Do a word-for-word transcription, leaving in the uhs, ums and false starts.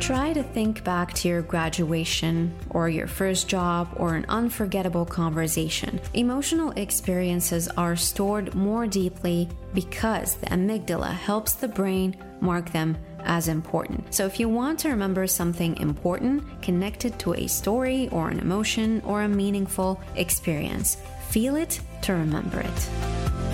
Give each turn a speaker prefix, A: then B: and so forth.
A: Try to think back to your graduation or your first job or an unforgettable conversation. Emotional experiences are stored more deeply because the amygdala helps the brain mark them as important. So if you want to remember something important connected to a story or an emotion or a meaningful experience, feel it to remember it.